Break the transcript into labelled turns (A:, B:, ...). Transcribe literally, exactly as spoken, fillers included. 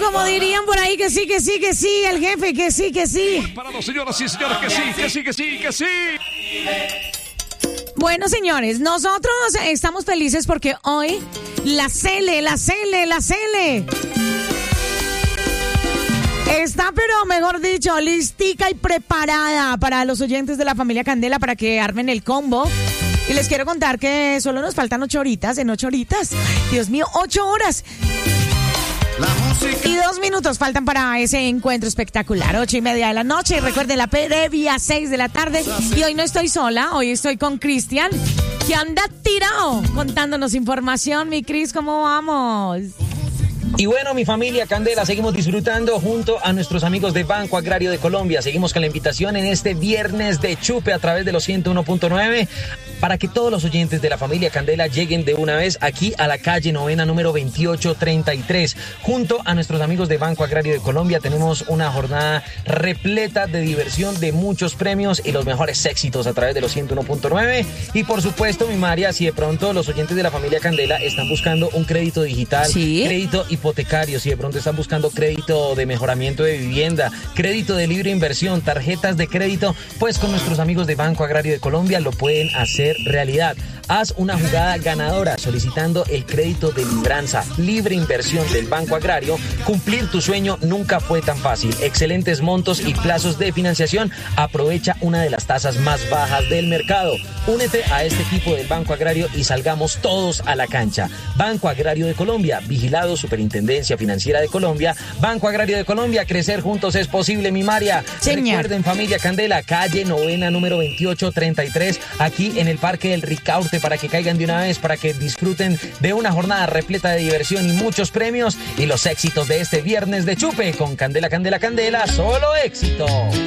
A: como dirían por ahí, que sí, que sí, que sí, el jefe, que sí, que sí.
B: Para los señoras y señores, que sí, que sí, que sí, que sí.
A: Bueno, señores, nosotros estamos felices porque hoy la Cele, la Cele, la Cele está, pero mejor dicho, listica y preparada para los oyentes de la familia Candela para que armen el combo. Y les quiero contar que solo nos faltan ocho horitas, en ocho horitas. Dios mío, ocho horas.
C: La música.
A: Y dos minutos faltan para ese encuentro espectacular. Ocho y media de la noche. Y recuerden, la previa, seis de la tarde. Y hoy no estoy sola, hoy estoy con Cristian, que anda tirado contándonos información. Mi Cris, ¿cómo vamos?
D: Y bueno, mi familia Candela, seguimos disfrutando junto a nuestros amigos de Banco Agrario de Colombia. Seguimos con la invitación en este viernes de chupe a través de los ciento uno punto nueve para que todos los oyentes de la familia Candela lleguen de una vez aquí a la calle Novena número veintiocho treinta y tres. Junto a nuestros amigos de Banco Agrario de Colombia tenemos una jornada repleta de diversión, de muchos premios y los mejores éxitos a través de los ciento uno punto nueve. Y por supuesto, mi María, si de pronto los oyentes de la familia Candela están buscando un crédito digital,
A: ¿sí?
D: Crédito hipotecario, si de pronto están buscando crédito de mejoramiento de vivienda, crédito de libre inversión, tarjetas de crédito, pues con nuestros amigos de Banco Agrario de Colombia lo pueden hacer realidad. Haz una jugada ganadora solicitando el crédito de Libranza, libre inversión del Banco Agrario. Cumplir tu sueño nunca fue tan fácil. Excelentes montos y plazos de financiación. Aprovecha una de las tasas más bajas del mercado. Únete a este equipo del Banco Agrario y salgamos todos a la cancha. Banco Agrario de Colombia, vigilado Superintendencia Financiera de Colombia. Banco Agrario de Colombia, crecer juntos es posible, mi María.
A: Señor.
D: Recuerden, familia Candela, calle Novena número veintiocho treinta y tres, aquí en el Parque del Ricaurte, para que caigan de una vez, para que disfruten de una jornada repleta de diversión y muchos premios y los éxitos de este viernes de chupe con Candela, Candela, Candela, solo éxito.